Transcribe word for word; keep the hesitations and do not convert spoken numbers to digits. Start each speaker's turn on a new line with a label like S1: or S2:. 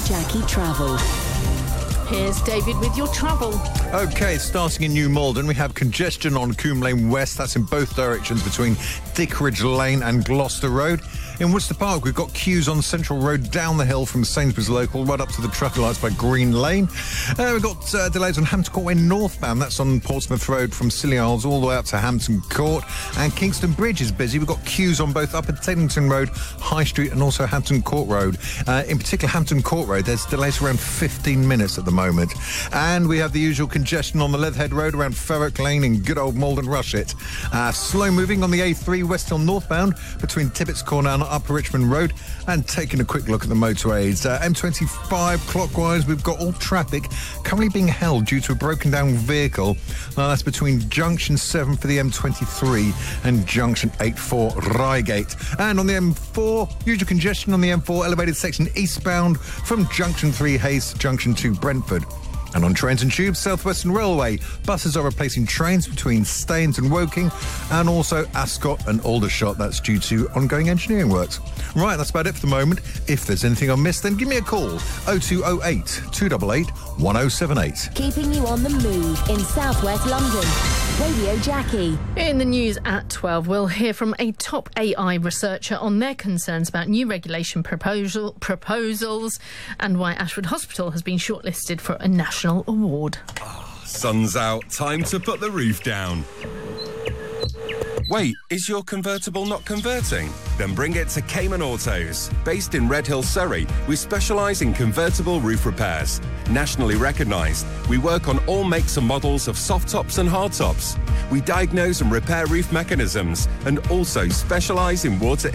S1: Jackie Travel.
S2: Here's David with your travel.
S3: OK, starting in New Malden, we have congestion on Coombe Lane West. That's in both directions between Dickridge Lane and Gloucester Road. In Worcester Park, we've got queues on Central Road down the hill from Sainsbury's Local right up to the traffic lights by Green Lane. Uh, we've got uh, delays on Hampton Court Way northbound. That's on Portsmouth Road from Scilly Isles all the way up to Hampton Court. And Kingston Bridge is busy. We've got queues on both Upper Teddington Road, High Street and also Hampton Court Road. Uh, in particular, Hampton Court Road, there's delays around fifteen minutes at the moment. And we have the usual congestion on the Leatherhead Road around Ferrock Lane in good old Malden Rushet. Uh, slow moving on the A three West Hill northbound between Tibbets Corner and Upper Richmond Road. And taking a quick look at the motorways, uh, M twenty-five clockwise, we've got all traffic currently being held due to a broken down vehicle. Now that's between Junction seven for the M twenty-three and Junction eight for Reigate. And on the M four, usual congestion on the M four elevated section eastbound from Junction three Hayes to Junction two Brentford. And on trains and tubes, South Western Railway, buses are replacing trains between Staines and Woking and also Ascot and Aldershot. That's due to ongoing engineering works. Right, that's about it for the moment. If there's anything I missed, then give me a call. oh two oh eight, two eight eight, one oh seven eight.
S1: Keeping you on the move in South West London. Radio Jackie.
S2: In the news at twelve, we'll hear from a top A I researcher on their concerns about new regulation proposal, proposals and why Ashford Hospital has been shortlisted for a national award.
S4: Oh, sun's out. Time to put the roof down. Wait, is your convertible not converting? Then bring it to Cayman Autos. Based in Redhill, Surrey, we specialise in convertible roof repairs. Nationally recognised, we work on all makes and models of soft tops and hard tops. We diagnose and repair roof mechanisms and also specialise in water